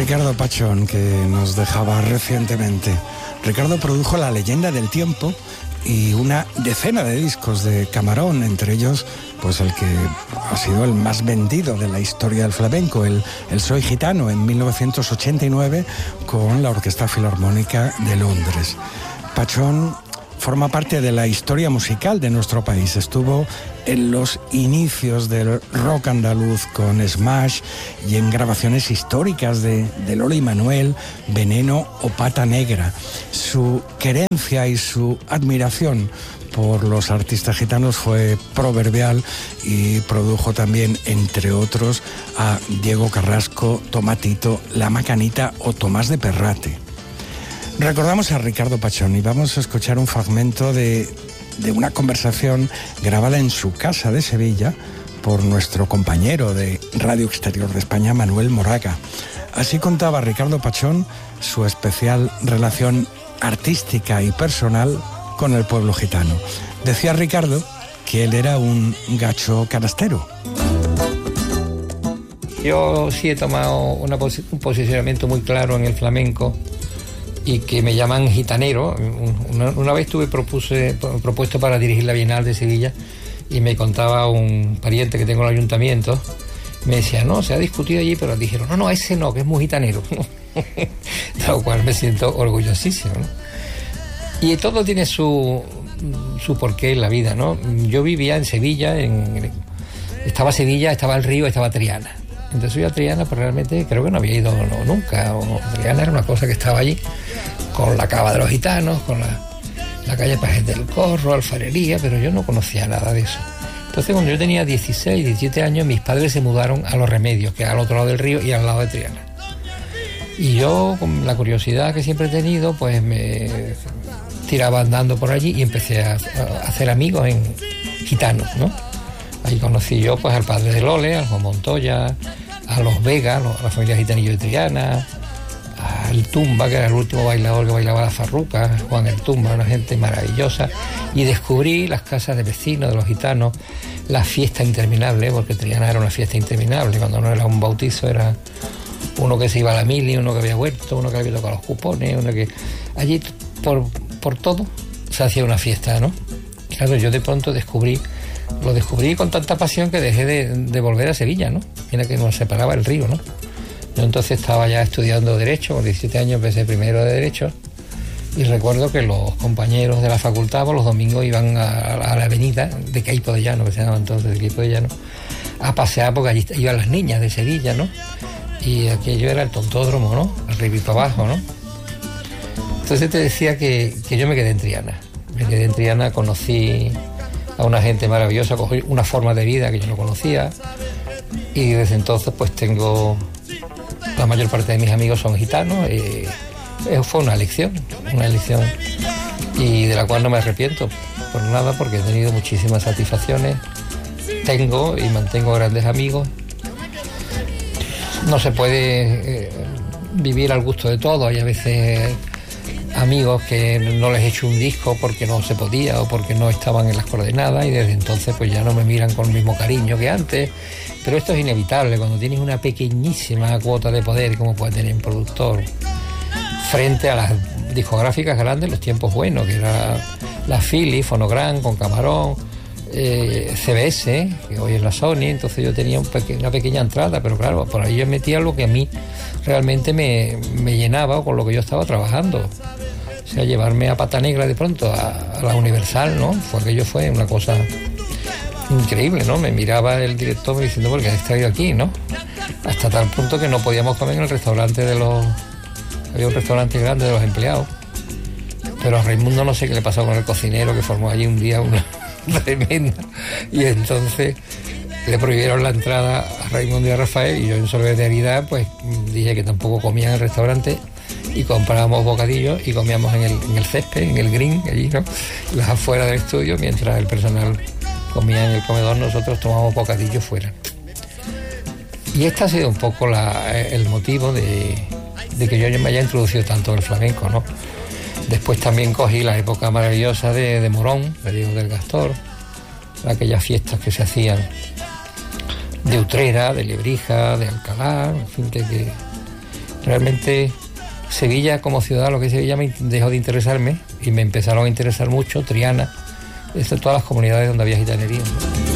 Ricardo Pachón, que nos dejaba recientemente. Ricardo produjo La leyenda del tiempo y una decena de discos de Camarón, entre ellos pues el que ha sido el más vendido de la historia del flamenco, el Soy Gitano, en 1989, con la Orquesta Filarmónica de Londres. Pachón forma parte de la historia musical de nuestro país. Estuvo en los inicios del rock andaluz con Smash y en grabaciones históricas de Lola y Manuel, Veneno o Pata Negra. Su querencia y su admiración por los artistas gitanos fue proverbial y produjo también, entre otros, a Diego Carrasco, Tomatito, La Macanita o Tomás de Perrate. Recordamos a Ricardo Pachón y vamos a escuchar un fragmento de una conversación grabada en su casa de Sevilla por nuestro compañero de Radio Exterior de España, Manuel Moraga. Así contaba Ricardo Pachón su especial relación artística y personal con el pueblo gitano. Decía Ricardo que él era un gacho canastero. Yo sí he tomado un posicionamiento muy claro en el flamenco y que me llaman gitanero. Una vez tuve propuesto para dirigir la Bienal de Sevilla y me contaba un pariente que tengo en el ayuntamiento, me decía, no, se ha discutido allí, pero dijeron, no, ese no, que es muy gitanero. De lo cual me siento orgullosísimo, ¿no? Y todo tiene su porqué en la vida, ¿no? Yo vivía en Sevilla, estaba Sevilla, estaba el río, estaba Triana. Entonces yo a Triana, pues realmente creo que no había ido nunca. Triana era una cosa que estaba allí, con la cava de los gitanos, con la calle Pajes del Corro, alfarería, pero yo no conocía nada de eso. Entonces cuando yo tenía 16, 17 años, mis padres se mudaron a Los Remedios, que es al otro lado del río y al lado de Triana. Y yo, con la curiosidad que siempre he tenido, pues me tiraba andando por allí y empecé a hacer amigos en gitanos, ¿no? Ahí conocí yo pues al padre de Lole, al Juan Montoya, a los Vega, a la familia Gitanillo de Triana, al Tumba, que era el último bailador que bailaba la farruca, Juan el Tumba, una gente maravillosa, y descubrí las casas de vecinos de los gitanos, la fiesta interminable, porque Triana era una fiesta interminable, cuando no era un bautizo era uno que se iba a la mili, uno que había huerto, uno que había tocado los cupones, uno que... Allí por todo se hacía una fiesta, ¿no? Claro, yo de pronto lo descubrí con tanta pasión que dejé de volver a Sevilla, ¿no? Mira que nos separaba el río, ¿no? Yo entonces estaba ya estudiando Derecho, con 17 años empecé primero de Derecho, y recuerdo que los compañeros de la facultad los domingos iban a la avenida de Queipo de Llano, que se llamaba entonces de Queipo de Llano, a pasear, porque allí iban las niñas de Sevilla, ¿no? Y aquello era el tontódromo, ¿no? Arriba y para abajo, ¿no? Entonces te decía que yo me quedé en Triana. Me quedé en Triana, conocí a una gente maravillosa, cogí una forma de vida que yo no conocía, y desde entonces pues tengo... La mayor parte de mis amigos son gitanos, y fue una elección, y de la cual no me arrepiento por nada, porque he tenido muchísimas satisfacciones, tengo y mantengo grandes amigos. No se puede vivir al gusto de todo, hay a veces amigos que no les he hecho un disco porque no se podía o porque no estaban en las coordenadas, y desde entonces pues ya no me miran con el mismo cariño que antes, pero esto es inevitable cuando tienes una pequeñísima cuota de poder como puede tener un productor frente a las discográficas grandes, los tiempos buenos, que era la Philips, Fonogram con Camarón, CBS, que hoy es la Sony. Entonces yo tenía una pequeña entrada, pero claro, por ahí yo metía lo que a mí realmente me llenaba o con lo que yo estaba trabajando. O sea, llevarme a Pata Negra de pronto a la Universal, ¿no? Fue una cosa increíble, ¿no? Me miraba el director diciendo, ¿por qué has traído aquí, no? Hasta tal punto que no podíamos comer en el restaurante había un restaurante grande de los empleados, pero a Raimundo no sé qué le pasó con el cocinero, que formó allí un día una tremenda, y entonces le prohibieron la entrada a Raimundo y a Rafael, y yo en solidaridad pues dije que tampoco comía en el restaurante, y comprábamos bocadillos y comíamos en el césped, en el green, allí, ¿no? Las afuera del estudio, mientras el personal comía en el comedor, nosotros tomábamos bocadillos fuera. Y este ha sido un poco el motivo de que yo me haya introducido tanto en el flamenco, ¿no? Después también cogí la época maravillosa de Morón, de Diego del Gastor, aquellas fiestas que se hacían de Utrera, de Lebrija, de Alcalá, en fin, Realmente Sevilla como ciudad, lo que es Sevilla, me dejó de interesarme y me empezaron a interesar mucho Triana, todas las comunidades donde había gitanería.